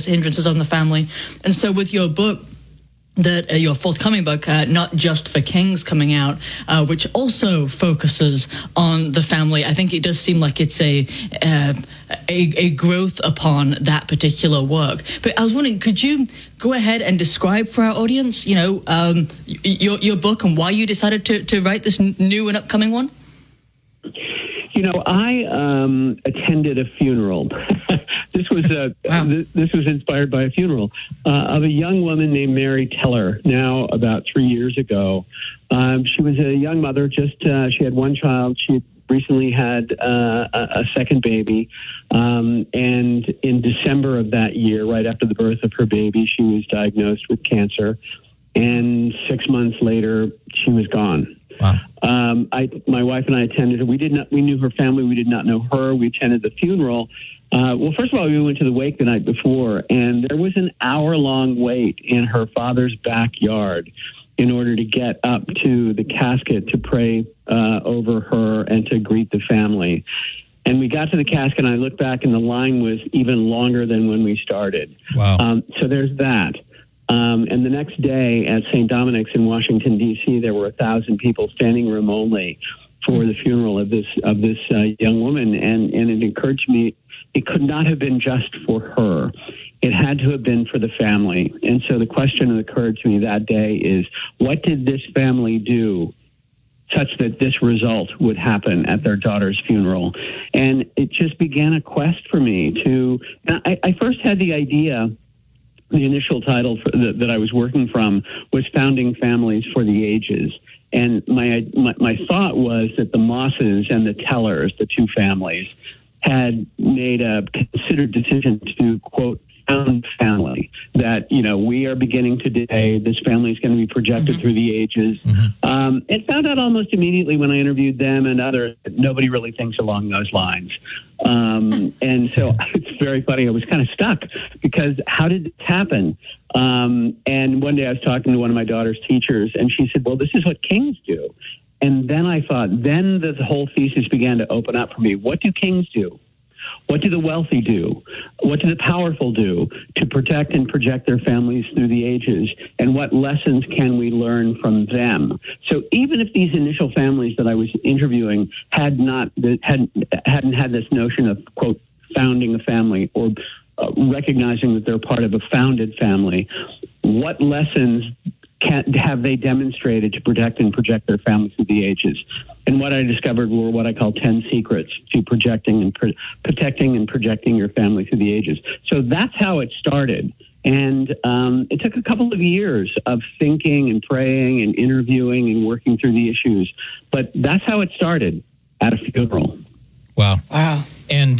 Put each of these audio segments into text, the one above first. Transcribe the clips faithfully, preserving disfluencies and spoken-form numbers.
barriers, hindrances on the family. And so with your book, that uh, your forthcoming book, uh, Not Just for Kings, coming out, uh, which also focuses on the family. I think it does seem like it's a, uh, a a growth upon that particular work. But I was wondering, could you go ahead and describe for our audience, you know, um, your your book and why you decided to, to write this n- new and upcoming one? You know, I um, attended a funeral. This was a wow. th- this was inspired by a funeral uh, of a young woman named Mary Teller. Now, about three years ago, um, she was a young mother. Just uh, she had one child. She recently had uh, a, a second baby, um, and in December of that year, right after the birth of her baby, she was diagnosed with cancer. And six months later, she was gone. Wow. Um, I, my wife and I attended. We did not. We knew her family. We did not know her. We attended the funeral. Uh, well, first of all, we went to the wake the night before, and there was an hour-long wait in her father's backyard in order to get up to the casket to pray uh, over her and to greet the family. And we got to the casket, and I looked back, and the line was even longer than when we started. Wow. Um, so there's that. Um, and the next day at Saint Dominic's in Washington, D C, there were a thousand people, standing room only, for the funeral of this of this uh, young woman. And, and it occurred to me, it could not have been just for her. It had to have been for the family. And so the question that occurred to me that day is, what did this family do such that this result would happen at their daughter's funeral? And it just began a quest for me to, I, I first had the idea. The initial title for, that, that I was working from was Founding Families for the Ages. And my, my my thought was that the Mosses and the Tellers, the two families, had made a considered decision to, quote, found family. That, you know, we are beginning today. This family is going to be projected mm-hmm. through the ages. Mm-hmm. Um, and found out almost immediately when I interviewed them and others that nobody really thinks along those lines. Um, and so it's very funny. I was kind of stuck because how did this happen? Um, and one day I was talking to one of my daughter's teachers, and she said, well, this is what kings do. And then I thought, then the whole thesis began to open up for me. What do kings do? What do the wealthy do? What do the powerful do to protect and project their families through the ages? And what lessons can we learn from them? So even if these initial families that I was interviewing had not had hadn't had this notion of, quote, founding a family or uh, recognizing that they're part of a founded family, what lessons can, have they demonstrated to protect and project their families through the ages? And what I discovered were what I call ten secrets to projecting and pro- protecting and projecting your family through the ages. So that's how it started. And um, it took a couple of years of thinking and praying and interviewing and working through the issues. But that's how it started, at a funeral. Wow. Wow. And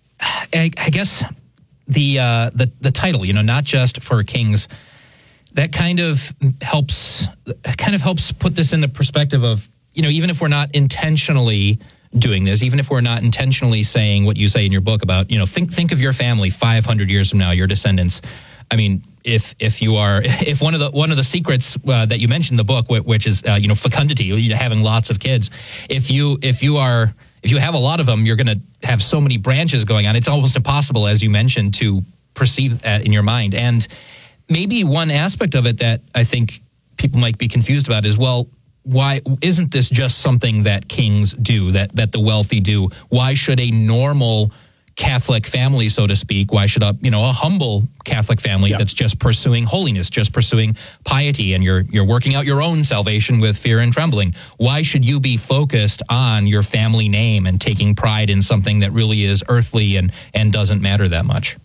I, I guess the, uh, the the title, you know, Not Just for Kings, that kind of helps kind of helps put this in the perspective of, you know, even if we're not intentionally doing this, even if we're not intentionally saying what you say in your book about, you know, think think of your family five hundred years from now, your descendants. I mean, if if you are, if one of the one of the secrets uh, that you mentioned in the book, which is uh, you know, fecundity, you know, having lots of kids, if you if you are if you have a lot of them, you're going to have so many branches going on. It's almost impossible, as you mentioned, to perceive that in your mind. And maybe one aspect of it that I think people might be confused about is, well, why isn't this just something that kings do, that, that the wealthy do? Why should a normal Catholic family, so to speak, why should a, you know, a humble Catholic family yeah. that's just pursuing holiness, just pursuing piety, and you're you're working out your own salvation with fear and trembling, why should you be focused on your family name and taking pride in something that really is earthly and, and doesn't matter that much?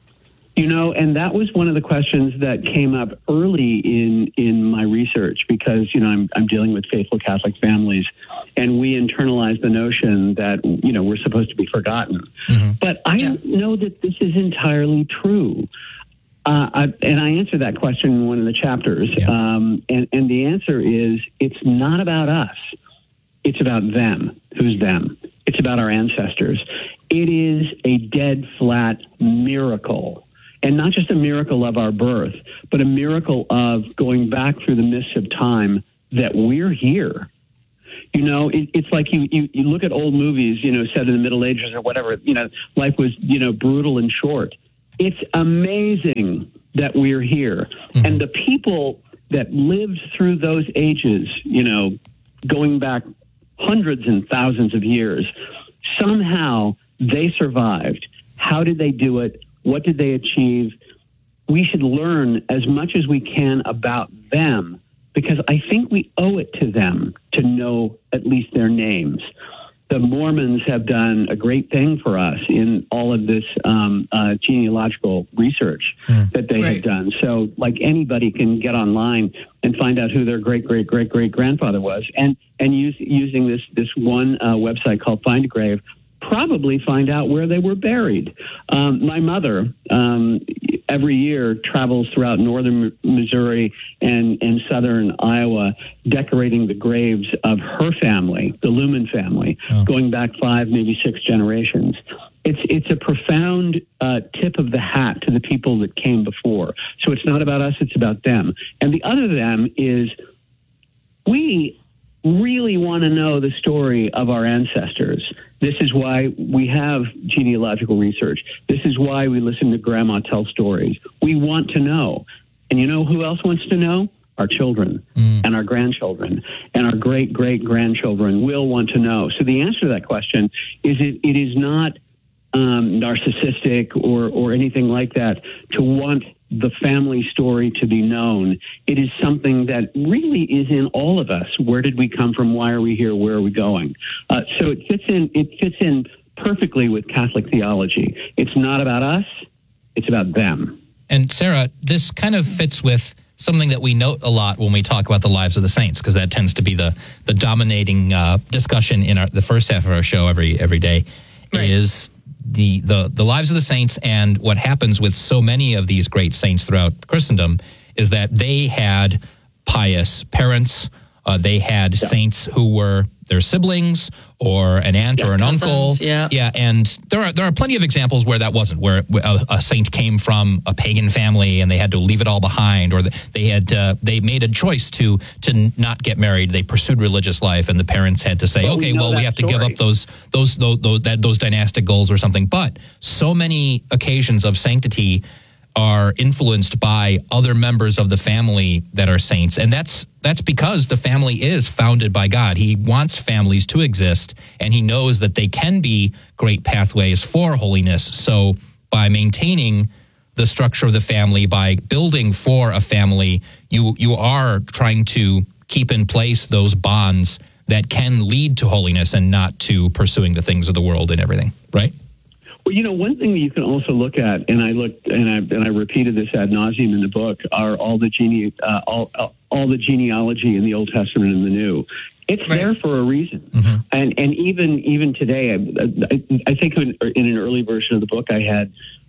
You know, and that was one of the questions that came up early in, in my research because, you know, I'm I'm dealing with faithful Catholic families, and we internalize the notion that, you know, we're supposed to be forgotten. Mm-hmm. But I yeah. don't know that this is entirely true. Uh, I, and I answer that question in one of the chapters. Yeah. Um, and, and the answer is, it's not about us. It's about them. Who's them? It's about our ancestors. It is a dead flat miracle. And not just a miracle of our birth, but a miracle of going back through the mists of time that we're here. You know, it, it's like you, you, you look at old movies, you know, set in the Middle Ages or whatever, you know, life was, you know, brutal and short. it's amazing that we're here. Mm-hmm. And the people that lived through those ages, you know, going back hundreds and thousands of years, somehow they survived. How did they do it? What did they achieve? We should learn as much as we can about them, because I think we owe it to them to know at least their names. The Mormons have done a great thing for us in all of this um, uh, genealogical research mm. that they right. have done. So, like, anybody can get online and find out who their great, great, great, great grandfather was, and and use, using this this one uh, website called Find a Grave, probably find out where they were buried. Um, my mother, um, every year, travels throughout northern Missouri and, and southern Iowa, decorating the graves of her family, the Lumen family, oh. going back five, maybe six generations. It's it's a profound uh, tip of the hat to the people that came before. So it's not about us, it's about them. And the other them is we really want to know the story of our ancestors. This is why we have genealogical research. This is why we listen to grandma tell stories. We want to know. And you know who else wants to know? Our children mm. and our grandchildren and our great-great-grandchildren will want to know. So the answer to that question is it, it is not um, narcissistic or, or anything like that to want the family story to be known. It is something that really is in all of us. Where did we come from? Why are we here? Where are we going? Uh, so it fits in. It fits in perfectly with Catholic theology. It's not about us. It's about them. And Sarah, this kind of fits with something that we note a lot when we talk about the lives of the saints, because that tends to be the the dominating uh, discussion in our, the first half of our show every every day. Right. Is The, the the lives of the saints, and what happens with so many of these great saints throughout Christendom is that they had pious parents. Uh, they had yeah. saints who were their siblings or an aunt yeah, or an cousins, uncle. Yeah, yeah, and there are there are plenty of examples where that wasn't, where a, a saint came from a pagan family and they had to leave it all behind, or they had uh, they made a choice to to not get married. They pursued religious life, and the parents had to say, well, okay, we well, we have story. to give up those those those those, that, those dynastic goals or something. But so many occasions of sanctity are influenced by other members of the family that are saints. And that's that's because the family is founded by God. He wants families to exist, and he knows that they can be great pathways for holiness. So by maintaining the structure of the family, by building for a family, you you are trying to keep in place those bonds that can lead to holiness and not to pursuing the things of the world and everything, right? Well, you know, one thing that you can also look at, and I looked and I and I repeated this ad nauseum in the book, are all the gene uh, all all the genealogy in the Old Testament and the New. It's right. there for a reason, mm-hmm. and and even even today, I, I, I think in, in an early version of the book, I had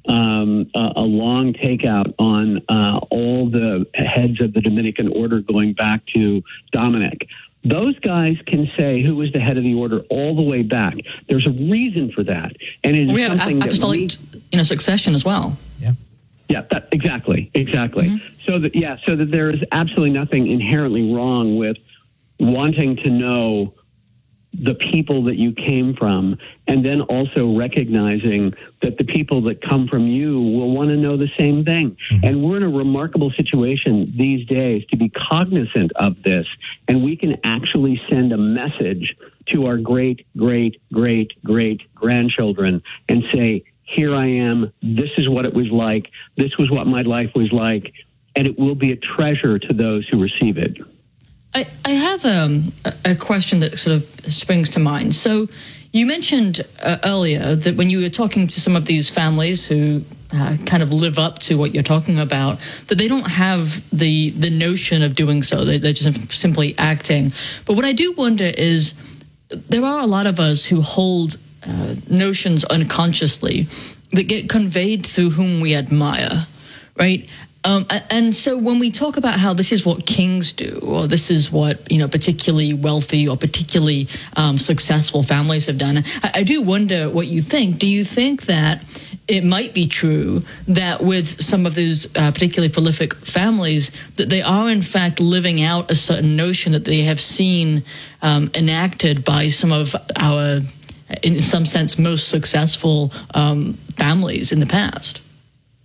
um, a, a long takeout on uh, all the heads of the Dominican order going back to Dominic. Those guys can say who was the head of the order all the way back. There's a reason for that, and it is we have something apostolic, that we, you know, succession as well. Yeah, yeah, that, exactly, exactly. Mm-hmm. So that yeah, so that there is absolutely nothing inherently wrong with wanting to know the people that you came from, and then also recognizing that the people that come from you will want to know the same thing. Mm-hmm. And we're in a remarkable situation these days to be cognizant of this, and we can actually send a message to our great, great, great, great grandchildren and say, here I am, this is what it was like, this was what my life was like, and it will be a treasure to those who receive it. I, I have um, a question that sort of springs to mind. So you mentioned uh, earlier that when you were talking to some of these families who uh, kind of live up to what you're talking about, that they don't have the the notion of doing so. They, they're just simply acting. But what I do wonder is there are a lot of us who hold uh, notions unconsciously that get conveyed through whom we admire, right? Um, and so when we talk about how this is what kings do, or this is what, you know, particularly wealthy or particularly um, successful families have done, I, I do wonder what you think. Do you think that it might be true that with some of those uh, particularly prolific families, that they are in fact living out a certain notion that they have seen um, enacted by some of our, in some sense, most successful um, families in the past?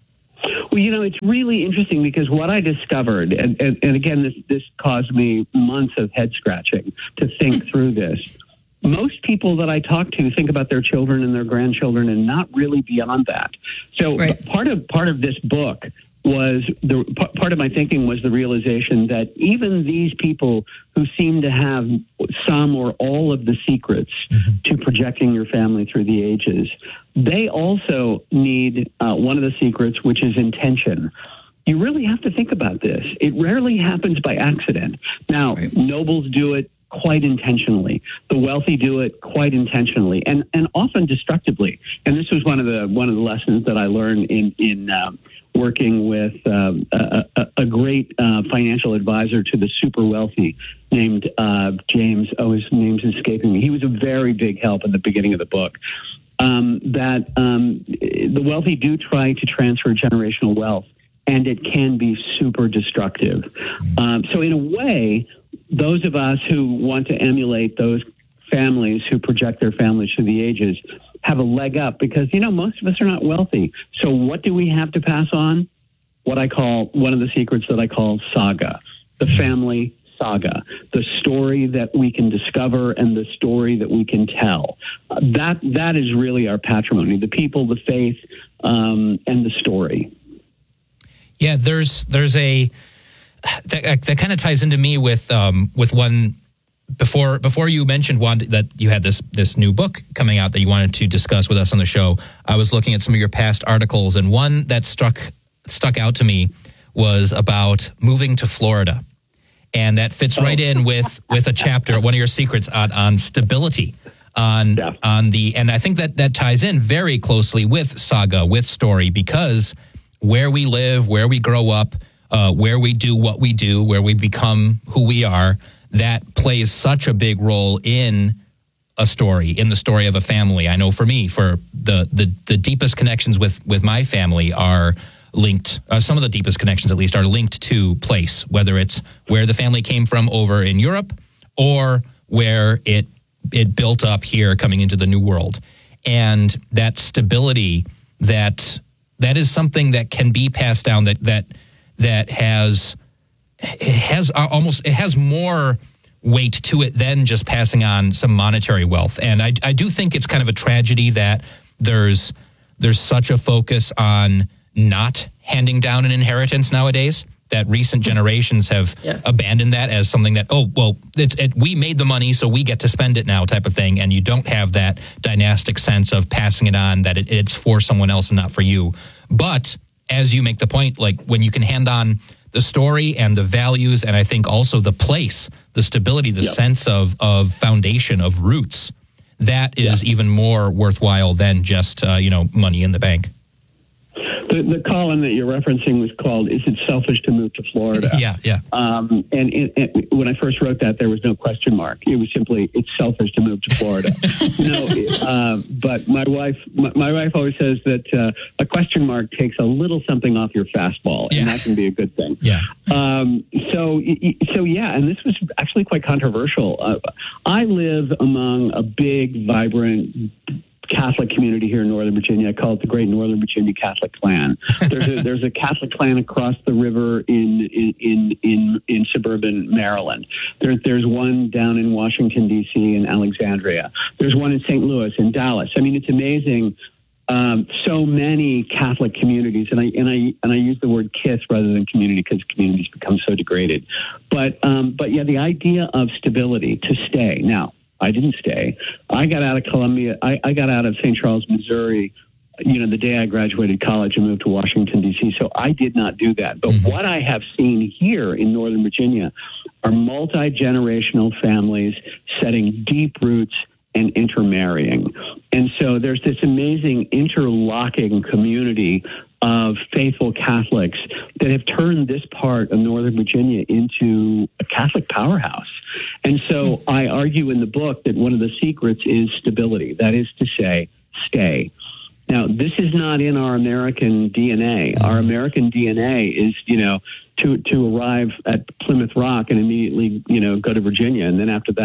Well, you know, it's really interesting because what I discovered, and, and, and again, this, this caused me months of head scratching to think through this. Most people that I talk to think about their children and their grandchildren and not really beyond that. So right. part of part of this book was the part of my thinking was the realization that even these people who seem to have some or all of the secrets mm-hmm. to projecting your family through the ages, they also need uh, one of the secrets, which is intention. You really have to think about this. It rarely happens by accident. Now, right. nobles do it quite intentionally. The wealthy do it quite intentionally, and, and often destructively. And this was one of the one of the lessons that I learned in in uh, working with um, a, a, a great uh, financial advisor to the super wealthy named uh, James. Oh, his name's escaping me. He was a very big help in the beginning of the book. Um, that um, the wealthy do try to transfer generational wealth, and it can be super destructive. Um, so in a way, those of us who want to emulate those families who project their families through the ages have a leg up because, you know, most of us are not wealthy. So what do we have to pass on? What I call, one of the secrets that I call saga, the family saga, the story that we can discover and the story that we can tell. Uh, that that is really our patrimony, the people, the faith, um, and the story. Yeah, there's there's a that, that kind of ties into me with um, with one before before you mentioned one that you had this this new book coming out that you wanted to discuss with us on the show. I was looking at some of your past articles, and one that struck stuck out to me was about moving to Florida, and that fits oh. right in with with a chapter, one of your secrets on on stability. On yeah. on the and I think that that ties in very closely with saga, with story, because where we live, where we grow up, uh, where we do what we do, where we become who we are, that plays such a big role in a story, in the story of a family. I know for me, for the the, the deepest connections with, with my family are linked, uh, some of the deepest connections at least are linked to place, whether it's where the family came from over in Europe or where it it built up here coming into the New World. And that stability, that that is something that can be passed down, that that that has it has almost it has more weight to it than just passing on some monetary wealth. And I I do think it's kind of a tragedy that there's there's such a focus on not handing down an inheritance nowadays, that recent generations have yeah. abandoned that as something that, oh, well, it's it, we made the money, so we get to spend it now type of thing. And you don't have that dynastic sense of passing it on, that it, it's for someone else and not for you. But as you make the point, like when you can hand on the story and the values, and I think also the place, the stability, the yep. sense of, of foundation, of roots, that is yeah. even more worthwhile than just, uh, you know, money in the bank. The, the column that you're referencing was called "Is It Selfish to Move to Florida?" yeah, yeah. Um, and it, it, when I first wrote that, there was no question mark. It was simply, "It's selfish to move to Florida." no, uh, but my wife, my, my wife always says that uh, a question mark takes a little something off your fastball, and yeah. that can be a good thing. Yeah. Um, so, so yeah, and this was actually quite controversial. Uh, I live among a big, vibrant Catholic community here in Northern Virginia. I call it the Great Northern Virginia Catholic Clan. There's a, there's a Catholic clan across the river in in in in, in suburban Maryland. There, there's one down in Washington D C in Alexandria. There's one in Saint Louis, in Dallas. I mean, it's amazing. Um, so many Catholic communities, and I and I and I use the word "kiss" rather than community because communities become so degraded. But um, but yeah, the idea of stability, to stay now. I didn't stay. I got out of Columbia. I, I got out of Saint Charles, Missouri, you know, the day I graduated college and moved to Washington, D C. So I did not do that. But mm-hmm. what I have seen here in Northern Virginia are multi-generational families setting deep roots and intermarrying. And so there's this amazing interlocking community of faithful Catholics that have turned this part of Northern Virginia into a Catholic powerhouse. And so I argue in the book that one of the secrets is stability. That is to say, stay. Now, this is not in our American D N A. Our American D N A is, you know, to to arrive at Plymouth Rock and immediately, you know, go to Virginia. And then after that,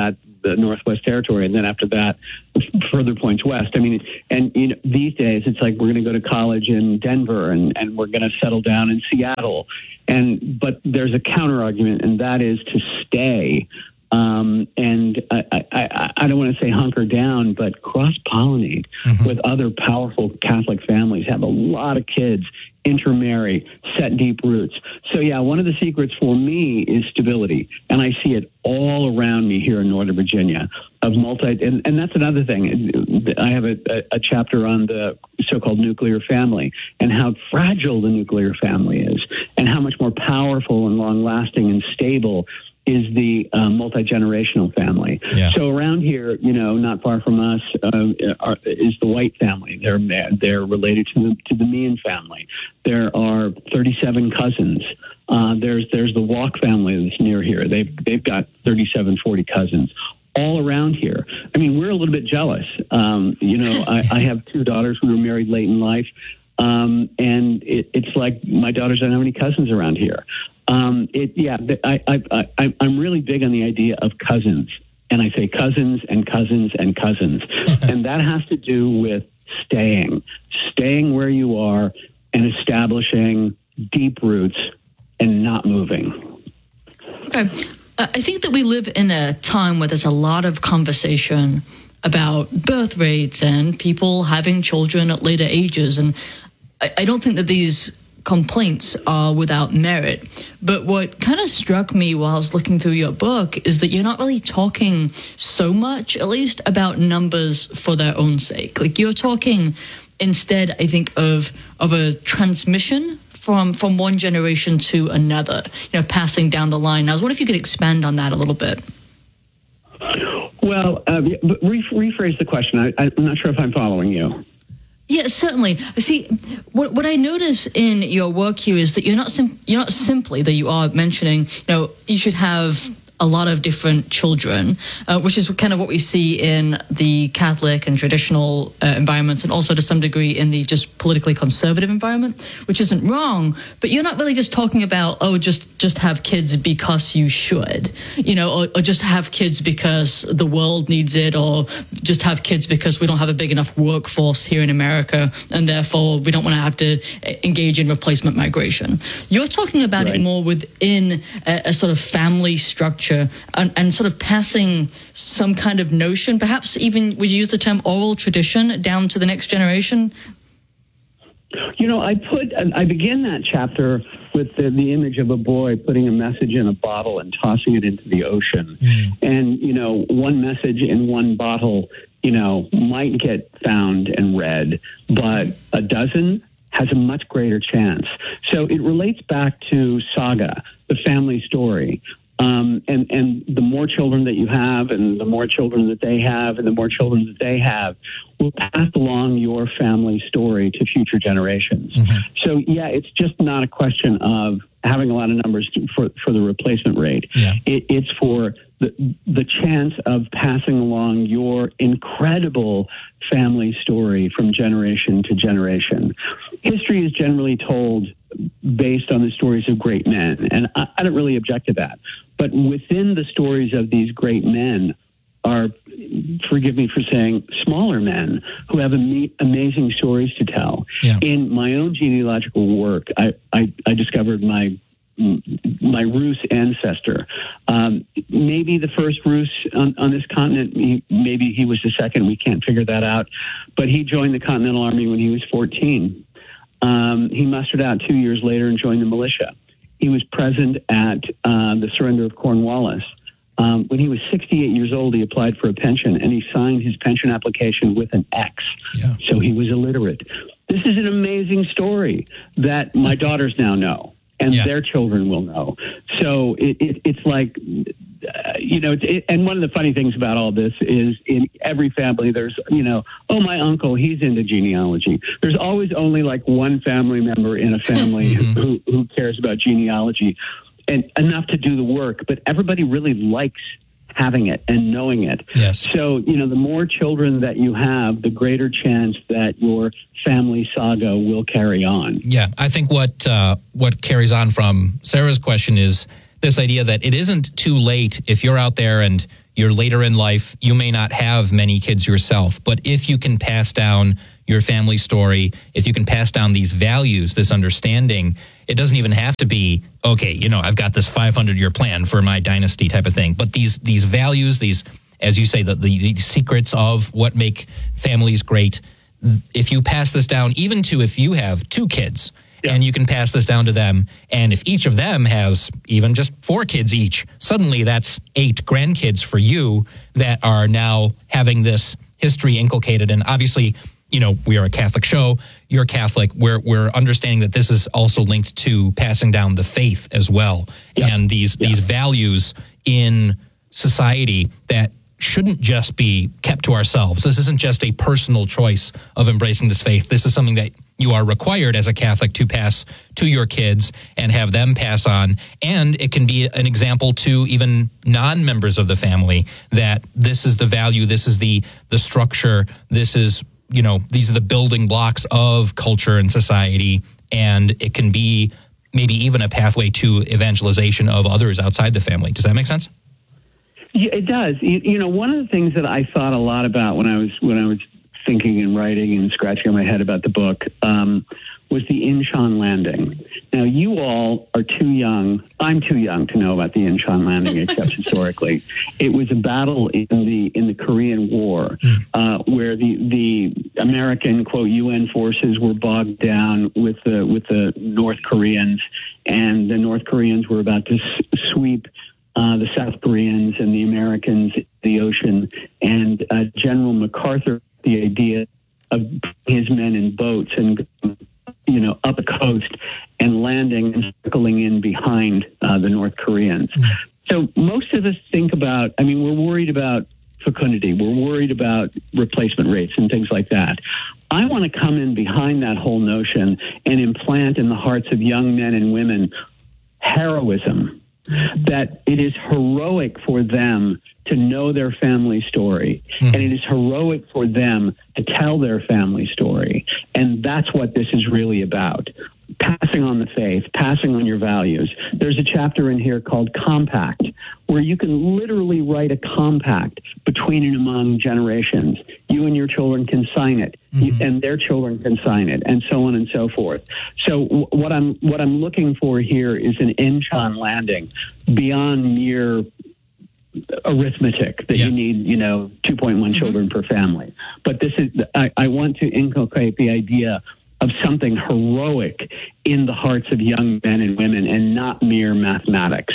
the Northwest Territory, and then after that, further points west. I mean, and you know, these days it's like we're going to go to college in Denver, and, and we're going to settle down in Seattle. And but there's a counter argument, and that is to stay. Um, and I, I, I don't want to say hunker down, but cross-pollinate mm-hmm. with other powerful Catholic families, have a lot of kids, intermarry, set deep roots. So, yeah, one of the secrets for me is stability. And I see it all around me here in Northern Virginia of multi. And, and that's another thing. I have a, a, a chapter on the so-called nuclear family and how fragile the nuclear family is and how much more powerful and long-lasting and stable is the uh, multi-generational family. Yeah. So around here, you know, not far from us, uh, are, is the White family. They're they're related to the to the Meehan family. There are thirty-seven cousins. Uh, there's there's the Walk family that's near here. They've they've got thirty-seven, forty cousins all around here. I mean, we're a little bit jealous. Um, you know, I, I have two daughters who were married late in life, um, and it, it's like my daughters don't have any cousins around here. Um, it, yeah, I, I, I, I'm really big on the idea of cousins, and I say cousins and cousins and cousins, and that has to do with staying, staying where you are and establishing deep roots and not moving. Okay. Uh, I think that we live in a time where there's a lot of conversation about birth rates and people having children at later ages, and I, I don't think that these complaints are without merit. But what kind of struck me while I was looking through your book is that you're not really talking so much, at least, about numbers for their own sake. Like, you're talking instead, I think, of of a transmission from from one generation to another, you know, passing down the line. I was wondering if you could expand on that a little bit. Well, uh, re- rephrase the question. I, I'm not sure if I'm following you. Yeah, certainly. See, what what I notice in your work here is that you're not sim- you're not simply that you are mentioning, you know, you should have a lot of different children, uh, which is kind of what we see in the Catholic and traditional uh, environments, and also to some degree in the just politically conservative environment, which isn't wrong. But you're not really just talking about, oh, just just have kids because you should, you know, or, or just have kids because the world needs it, or just have kids because we don't have a big enough workforce here in America, and therefore we don't want to have to engage in replacement migration. You're talking about right. it more within a, a sort of family structure. And, and sort of passing some kind of notion, perhaps even would you use the term oral tradition down to the next generation? You know, I put, I begin that chapter with the, the image of a boy putting a message in a bottle and tossing it into the ocean. Mm. And, you know, one message in one bottle, you know, might get found and read, but a dozen has a much greater chance. So it relates back to saga, the family story. Um, and, and the more children that you have and the more children that they have and the more children that they have will pass along your family story to future generations. Mm-hmm. So, yeah, it's just not a question of having a lot of numbers to, for, for the replacement rate. Yeah. It, it's for the, the chance of passing along your incredible family story from generation to generation. History is generally told based on the stories of great men, and I, I don't really object to that. But within the stories of these great men are, forgive me for saying, smaller men who have am- amazing stories to tell. Yeah. In my own genealogical work, I, I, I discovered my my Rus ancestor. Um, maybe the first Rus on, on this continent, he, maybe he was the second. We can't figure that out. But he joined the Continental Army when he was fourteen. Um, he mustered out two years later and joined the militia. He was present at uh, the surrender of Cornwallis. Um, when he was sixty-eight years old, he applied for a pension, and he signed his pension application with an X. Yeah. So he was illiterate. This is an amazing story that my daughters now know, and yeah. their children will know. So it, it, it's like, uh, you know, it, and one of the funny things about all this is in every family there's, you know, oh, my uncle, he's into genealogy. There's always only like one family member in a family who, who cares about genealogy and enough to do the work, but everybody really likes having it and knowing it. Yes. So, you know, the more children that you have, the greater chance that your family saga will carry on. Yeah, I think what uh, what carries on from Sarah's question is this idea that it isn't too late if you're out there and you're later in life, you may not have many kids yourself, but if you can pass down your family story, if you can pass down these values, this understanding, it doesn't even have to be, okay, you know, I've got this five hundred year plan for my dynasty type of thing. But these these values, these, as you say, the, the, the secrets of what make families great, if you pass this down, even to if you have two kids, yeah. and you can pass this down to them, and if each of them has even just four kids each, suddenly that's eight grandkids for you that are now having this history inculcated. And obviously, you know, we are a Catholic show. You're Catholic. We're we're understanding that this is also linked to passing down the faith as well, yeah. and these yeah. these values in society that shouldn't just be kept to ourselves. This isn't just a personal choice of embracing this faith. This is something that you are required as a Catholic to pass to your kids and have them pass on. And it can be an example to even non-members of the family that this is the value, this is the the structure, this is, you know, these are the building blocks of culture and society. And it can be maybe even a pathway to evangelization of others outside the family. Does that make sense? Yeah, it does. You, you know, one of the things that I thought a lot about when I was when I was thinking and writing and scratching my head about the book um, was the Inchon landing. Now, you all are too young. I'm too young to know about the Inchon landing, except historically. It was a battle in the in the Korean War uh, where the the American quote U N forces were bogged down with the with the North Koreans, and the North Koreans were about to s- sweep. Uh, the South Koreans and the Americans in the ocean, and uh, General MacArthur, the idea of his men in boats and, you know, up the coast and landing and circling in behind uh, the North Koreans. Mm. So most of us think about, I mean, we're worried about fecundity. We're worried about replacement rates and things like that. I want to come in behind that whole notion and implant in the hearts of young men and women heroism. That it is heroic for them to know their family story, mm-hmm. and it is heroic for them to tell their family story. And that's what this is really about. Passing on the faith, passing on your values. There's a chapter in here called Compact, where you can literally write a compact between and among generations. You and your children can sign it, mm-hmm. and their children can sign it, and so on and so forth. So w- what I'm what I'm looking for here is an Inchon landing beyond mere arithmetic that yeah. you need, you know, two point one mm-hmm. children per family. But this is I, I want to inculcate the idea of something heroic in the hearts of young men and women, and not mere mathematics.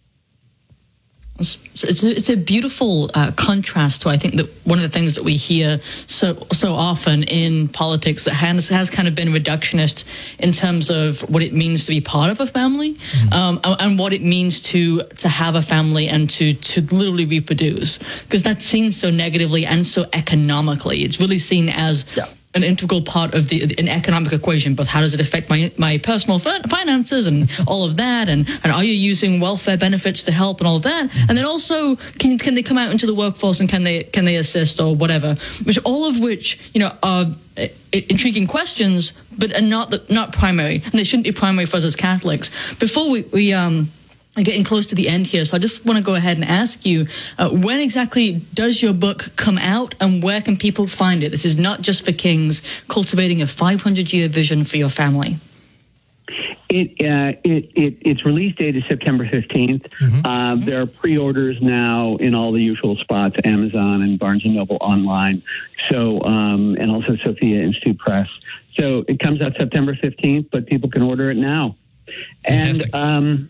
It's, it's, a, it's a beautiful uh, contrast to, I think, that one of the things that we hear so so often in politics that has, has kind of been reductionist in terms of what it means to be part of a family, mm-hmm. um, and what it means to to have a family and to, to literally reproduce. Because that's seen so negatively and so economically. It's really seen as... Yeah. an integral part of the an economic equation, but how does it affect my my personal finances and all of that, and, and are you using welfare benefits to help and all of that, and then also can can they come out into the workforce and can they can they assist or whatever, which all of which, you know, are uh, intriguing questions, but are not the, not primary, and they shouldn't be primary for us as Catholics. Before we we um. We're getting close to the end here, so I just want to go ahead and ask you, uh, when exactly does your book come out, and where can people find it? This is Not Just for Kings, Cultivating a five hundred year Vision for Your Family. It, uh, it, it its release date is September fifteenth. Mm-hmm. Uh, there are pre-orders now in all the usual spots, Amazon and Barnes and Noble online, so um, and also Sophia Institute Press. So it comes out September fifteenth, but people can order it now. Fantastic. And um,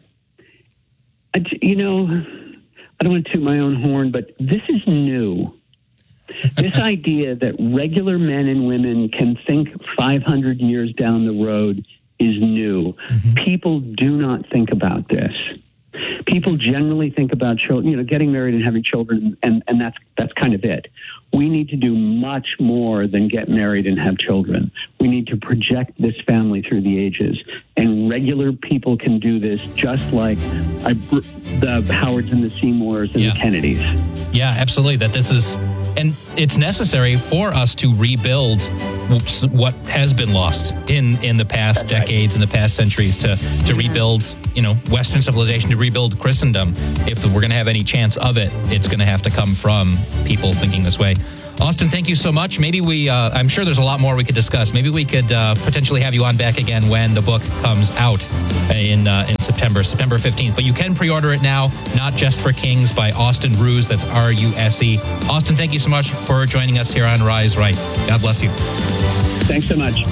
you know, I don't want to toot my own horn, but this is new. This idea that regular men and women can think five hundred years down the road is new. Mm-hmm. People do not think about this. People generally think about children, you know, getting married and having children, and, and that's that's kind of it. We need to do much more than get married and have children. We need to project this family through the ages. And regular people can do this, just like I, the Howards and the Seymours and yeah. the Kennedys. Yeah, absolutely. That this is, and it's necessary for us to rebuild what has been lost in, in the past That's decades, right. in the past centuries, to, to rebuild, you know, Western civilization, to rebuild Christendom. If we're going to have any chance of it, it's going to have to come from people thinking this way. Austin, thank you so much. Maybe we, uh, I'm sure there's a lot more we could discuss. Maybe we could uh, potentially have you on back again when the book comes out in uh, in September, September fifteenth. But you can pre-order it now, Not Just for Kings by Austin Ruse. That's R U S E. Austin, thank you so much for joining us here on Rise Right. God bless you. Thanks so much.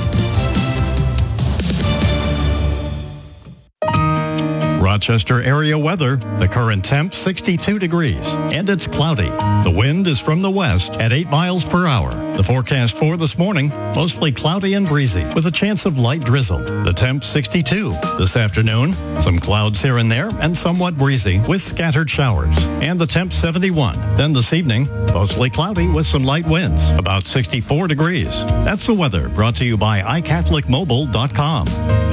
Rochester area weather. The current temp sixty-two degrees and it's cloudy. The wind is from the west at eight miles per hour. The forecast for this morning, mostly cloudy and breezy with a chance of light drizzle. The temp sixty-two. This afternoon, some clouds here and there and somewhat breezy with scattered showers. And the temp seventy-one. Then this evening, mostly cloudy with some light winds, about sixty-four degrees. That's the weather brought to you by i catholic mobile dot com.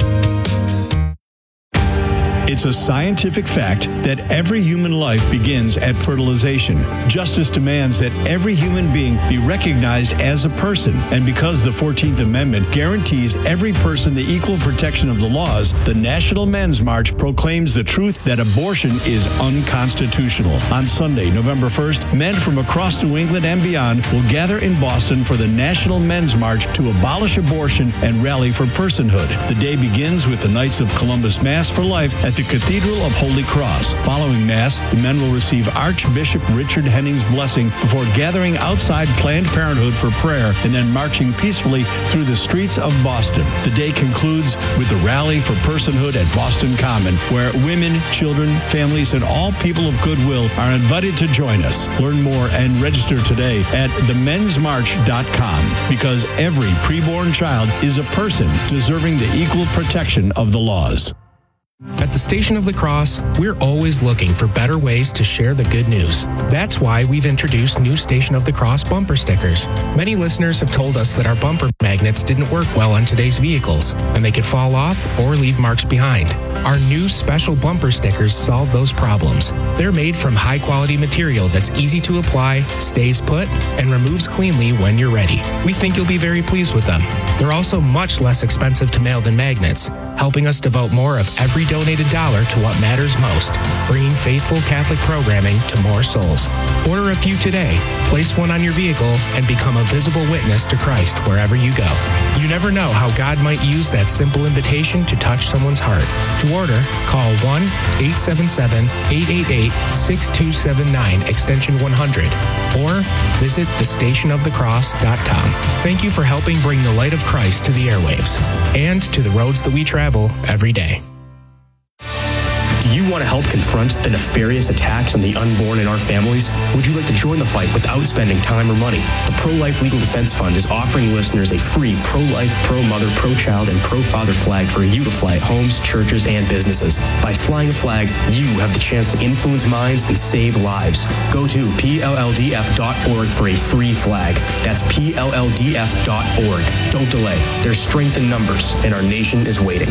It's a scientific fact that every human life begins at fertilization. Justice demands that every human being be recognized as a person. And because the fourteenth Amendment guarantees every person the equal protection of the laws, the National Men's March proclaims the truth that abortion is unconstitutional. On Sunday, November first, men from across New England and beyond will gather in Boston for the National Men's March to abolish abortion and rally for personhood. The day begins with the Knights of Columbus Mass for Life at the Cathedral of Holy Cross. Following Mass, the men will receive Archbishop Richard Henning's blessing before gathering outside Planned Parenthood for prayer and then marching peacefully through the streets of Boston. The day concludes with the Rally for Personhood at Boston Common, where women, children, families, and all people of goodwill are invited to join us. Learn more and register today at the mens march dot com, because every preborn child is a person deserving the equal protection of the laws. At the Station of the Cross, we're always looking for better ways to share the good news. That's why we've introduced new Station of the Cross bumper stickers. Many listeners have told us that our bumper magnets didn't work well on today's vehicles, and they could fall off or leave marks behind. Our new special bumper stickers solve those problems. They're made from high-quality material that's easy to apply, stays put, and removes cleanly when you're ready. We think you'll be very pleased with them. They're also much less expensive to mail than magnets, helping us devote more of every donated dollar to what matters most, bringing faithful Catholic programming to more souls. Order a few today, place one on your vehicle, and become a visible witness to Christ wherever you go. You never know how God might use that simple invitation to touch someone's heart. To order, call one eight seven seven, eight eight eight, six two seven nine, extension one hundred, or visit the station of the cross dot com. Thank you for helping bring the light of Christ to the airwaves and to the roads that we travel every day. Do you want to help confront the nefarious attacks on the unborn in our families? Would you like to join the fight without spending time or money? The Pro-Life Legal Defense Fund is offering listeners a free pro-life, pro-mother, pro-child, and pro-father flag for you to fly at homes, churches, and businesses. By flying a flag, you have the chance to influence minds and save lives. Go to P L L D F dot org for a free flag. That's P L L D F dot org. Don't delay. There's strength in numbers, and our nation is waiting.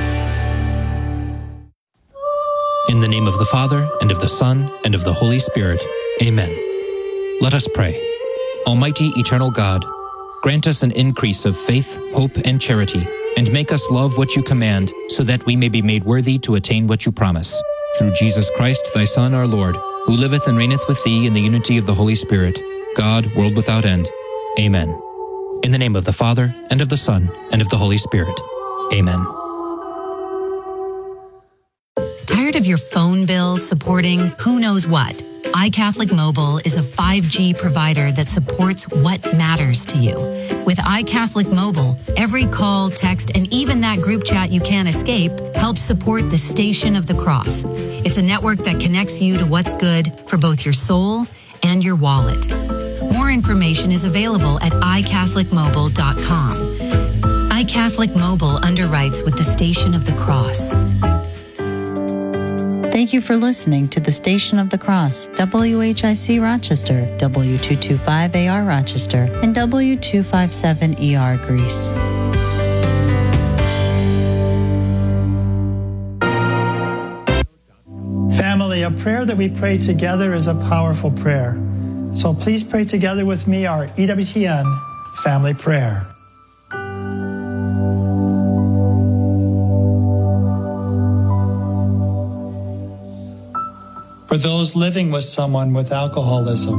In the name of the Father, and of the Son, and of the Holy Spirit. Amen. Let us pray. Almighty, eternal God, grant us an increase of faith, hope, and charity, and make us love what you command, so that we may be made worthy to attain what you promise. Through Jesus Christ, thy Son, our Lord, who liveth and reigneth with thee in the unity of the Holy Spirit, God, world without end. Amen. In the name of the Father, and of the Son, and of the Holy Spirit. Amen. Tired of your phone bill supporting who knows what? iCatholic Mobile is a five G provider that supports what matters to you. With iCatholic Mobile, every call, text, and even that group chat you can't escape helps support the Station of the Cross. It's a network that connects you to what's good for both your soul and your wallet. More information is available at i catholic mobile dot com. iCatholic Mobile underwrites with the Station of the Cross. Thank you for listening to the Station of the Cross, W H I C Rochester, W two twenty-five A R Rochester, and W two fifty-seven E R Greece. Family, a prayer that we pray together is a powerful prayer. So please pray together with me our E W T N family prayer. For those living with someone with alcoholism,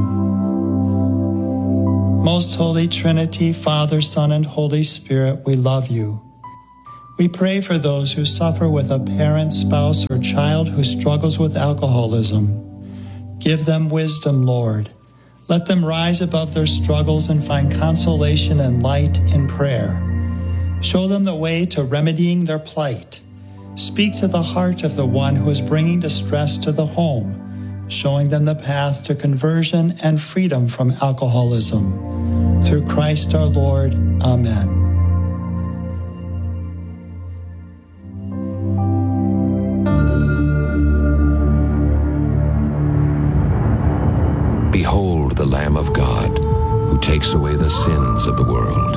Most Holy Trinity, Father, Son, and Holy Spirit, we love you. We pray for those who suffer with a parent, spouse, or child who struggles with alcoholism. Give them wisdom, Lord. Let them rise above their struggles and find consolation and light in prayer. Show them the way to remedying their plight. Speak to the heart of the one who is bringing distress to the home, showing them the path to conversion and freedom from alcoholism. Through Christ our Lord. Amen. Behold the Lamb of God, who takes away the sins of the world.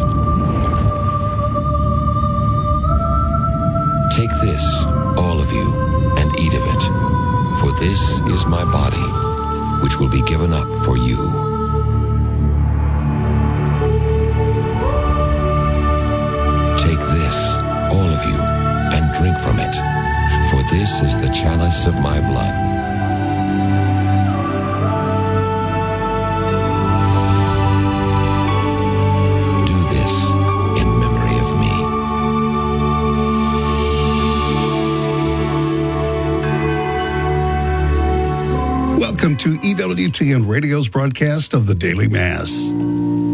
Take this, all of you, and eat of it, for this is my body, which will be given up for you. Take this, all of you, and drink from it, for this is the chalice of my blood. Welcome to E W T N Radio's broadcast of the Daily Mass.